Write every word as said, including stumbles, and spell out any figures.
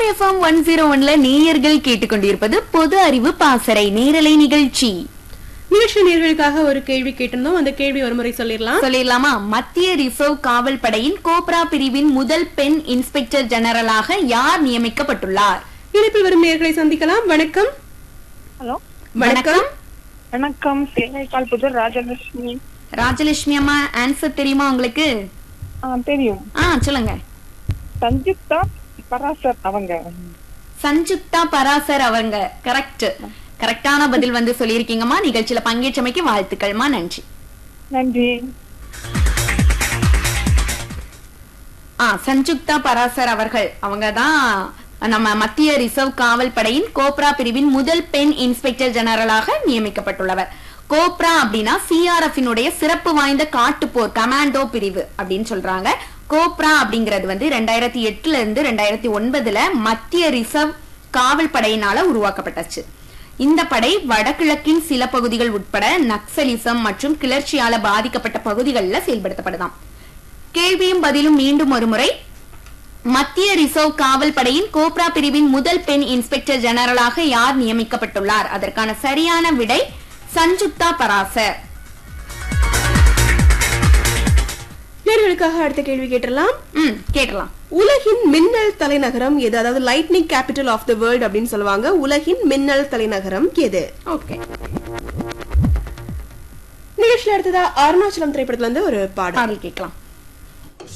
FM one zero ஒன்ல நேயர்கள் கேட்டுக்கொண்டிருப்பது பொது அறிவு பாசறை நேரலை நிகழ்ச்சி. நிகழ்ச்சி நேயர்களுக்காக ஒரு கேள்வி கேட்டிருந்தோம். அந்த கேள்வி ஒரு முறை சொல்லிடலாம் சொல்லிடலாமா? மத்திய ரிசர்வ் காவல் படையின் கோப்ரா பிரிவின் முதல் பெண் இன்ஸ்பெக்டர் ஜெனரலாக யார் நியமிக்கப்பட்டுள்ளார்? இணைப்பில் வரும் நேயர்களை சந்திக்கலாம். வணக்கம். ஹலோ, வணக்கம். வணக்கம். சேனைக்கால் புதூர் ராஜலட்சுமி. ராஜலட்சுமி அம்மா, ஆன்சர் தெரியுமா உங்களுக்கு? தெரியும். ஆ, சொல்லுங்க. சஞ்சுக்தா பராசர் அவங்க. சஞ்சுக்தா பராசர் அவங்க. கரெக்ட். கரெக்டான பதில் வந்து சொல்லியிருக்கீங்கம்மா. நிகழ்ச்சியில பங்கேற்றமைக்கு வாழ்த்துக்கள்மா. நன்றி. நன்றி. ஆ, சஞ்சுக்தா பராசர் அவர்கள் அவங்கதான் நம்ம மத்திய ரிசர்வ் காவல் படையின் கோப்ரா பிரிவின் முதல் பெண் இன்ஸ்பெக்டர் ஜெனரலாக நியமிக்கப்பட்டுள்ளவர். கோப்ரா அப்படின்னா சிஆர்எஃப் சிறப்பு வாய்ந்த காட்டுப்போர் கமாண்டோ பிரிவு அப்படின்னு சொல்றாங்க. கோப்ரா அப்படிங்கிறது வந்து ரெண்டாயிரத்தி எட்டுல இருந்து ரெண்டாயிரத்தி ஒன்பதுல மத்திய ரிசர்வ் காவல் படையினால உருவாக்கப்பட்டுச்சு. இந்த படை வடகிழக்கின் சில பகுதிகள் உட்பட நக்சலிசம் மற்றும் கிளர்ச்சியால பாதிக்கப்பட்ட பகுதிகளில் செயல்படுத்தப்படுதாம். கேள்வியும் பதிலும் மீண்டும் ஒரு முறை. மத்திய ரிசர்வ் காவல் படையின் கோப்ரா பிரிவின் முதல் பெண் இன்ஸ்பெக்டர் ஜெனரலாக யார் நியமிக்கப்பட்டுள்ளார்? அதற்கான சரியான விடை சஞ்சுக்தா பராசர். நேயர்களுக்காக அடுத்த கேள்வி கேட்டலாம். ம், கேட்டலாம். உலகின் மின்னல் தலைநகரம் எது? அதாவது lightning capital of the world அப்படின்னு சொல்லுவாங்க. உலகின் மின்னல் தலைநகரம் எது? ஓகே. நிகழ்ச்சியில் அடுத்ததா அருணாச்சலம் திரைப்படத்துல இருந்து ஒரு பாடல் பாடல் கேட்கலாம்.